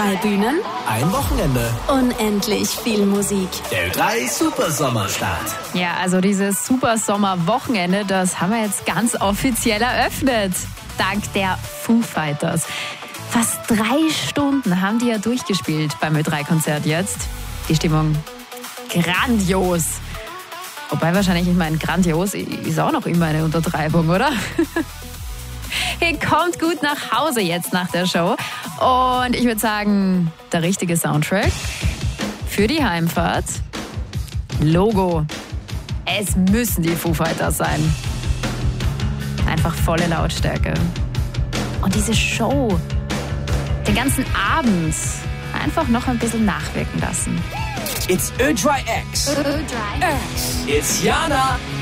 2 Bühnen, ein Wochenende. unendlich viel Musik. Der Ö3 Supersommerstart. Ja, also dieses Supersommer-Wochenende, das haben wir jetzt ganz offiziell eröffnet. Dank der Foo Fighters. Fast 3 Stunden haben die ja durchgespielt beim Ö3-Konzert jetzt. Die Stimmung grandios. Wobei wahrscheinlich, ich meine, grandios ist auch noch immer eine Untertreibung, oder? Ihr kommt gut nach Hause jetzt nach der Show. Und ich würde sagen, der richtige Soundtrack für die Heimfahrt. Logo. Es müssen die Foo Fighters sein. Einfach volle Lautstärke. Und diese Show, den ganzen Abend, einfach noch ein bisschen nachwirken lassen. It's Ö3X. Ö3X. It's Jana.